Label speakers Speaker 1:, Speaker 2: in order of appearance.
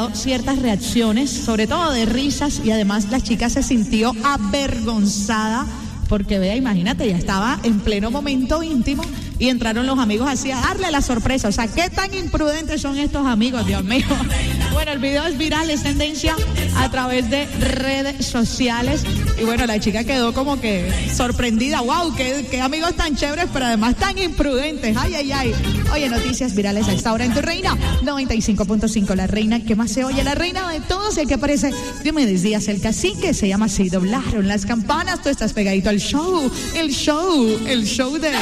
Speaker 1: generado ciertas reacciones, sobre todo de risas, y además la chica se sintió avergonzada porque, vea, imagínate, ya estaba en pleno momento íntimo y entraron los amigos así a darle la sorpresa. O sea, ¿qué tan imprudentes son estos amigos, Dios mío? Bueno, el video es viral, es tendencia a través de redes sociales. Y bueno, la chica quedó como que sorprendida. ¡Wow! ¡Qué amigos tan chéveres, pero además tan imprudentes! ¡Ay, ay, ay! Oye, noticias virales a esta hora en Tu Reina 95.5. La reina que más se oye, la reina de todos, el que aparece Diomedes Díaz, el cacique, se llama así. Doblaron las campanas, tú estás pegadito al show, el show de...